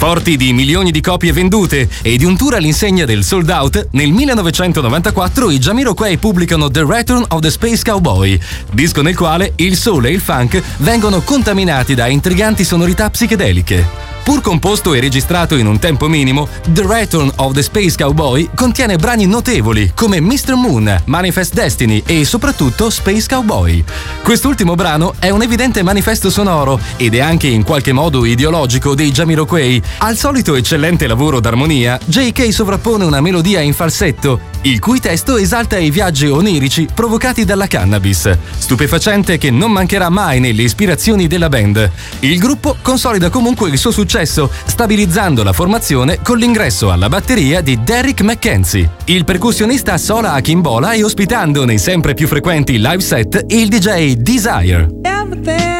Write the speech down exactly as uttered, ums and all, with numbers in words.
Forti di milioni di copie vendute e di un tour all'insegna del sold out, nel millenovecentonovantaquattro i Jamiroquai pubblicano The Return of the Space Cowboy, disco nel quale il soul e il funk vengono contaminati da intriganti sonorità psichedeliche. Pur composto e registrato in un tempo minimo, The Return of the Space Cowboy contiene brani notevoli come mister Moon, Manifest Destiny e soprattutto Space Cowboy. Quest'ultimo brano è un evidente manifesto sonoro ed è anche in qualche modo ideologico dei Jamiroquai. Al solito eccellente lavoro d'armonia, J K sovrappone una melodia in falsetto, il cui testo esalta i viaggi onirici provocati dalla cannabis, stupefacente che non mancherà mai nelle ispirazioni della band. Il gruppo consolida comunque il suo successo, stabilizzando la formazione con l'ingresso alla batteria di Derrick McKenzie. Il percussionista suona a Kimbola e ospitando nei sempre più frequenti live set il D J Desire.